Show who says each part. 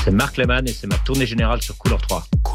Speaker 1: C'est Marc Lehmann et c'est ma tournée générale sur Couleur 3.